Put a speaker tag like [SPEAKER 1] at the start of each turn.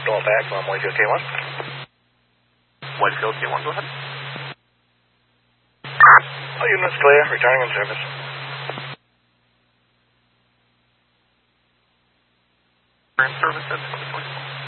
[SPEAKER 1] Back on Whitefield K1.
[SPEAKER 2] Whitefield K1, go ahead.
[SPEAKER 1] All units clear, returning in service.
[SPEAKER 2] In service at